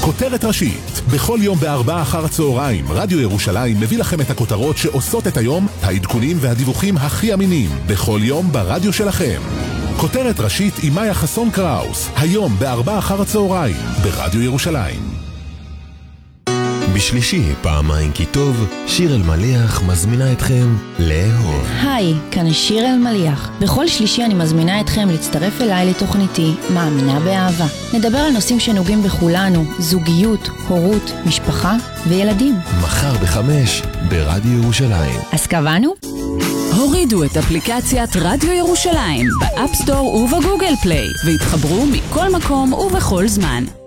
כותרת ראשית. בכל יום ב4 אחר הצהריים, רדיו ירושלים מביא לכם את הכותרות שעושות את היום, העדכונים והדיווחים הכי אמינים, בכל יום ברדיו שלכם. כותרת ראשית עם מאיה חסון קראוס, היום ב4 אחר הצהריים, ברדיו ירושלים. בשלישי, פעמיים כי טוב, שיר אלמליח מזמינה אתכם לאהוב. היי, כאן שיר אלמליח. בכל שלישי אני מזמינה אתכם להצטרף אליי לתוכניתי מאמינה באהבה. נדבר על נושאים שנוגעים בכולנו, זוגיות, הורות, משפחה וילדים. מחר ב5 ברדיו ירושלים. אז קבענו? הורידו את אפליקציית רדיו ירושלים באפסטור ובגוגל פליי והתחברו מכל מקום ובכל זמן.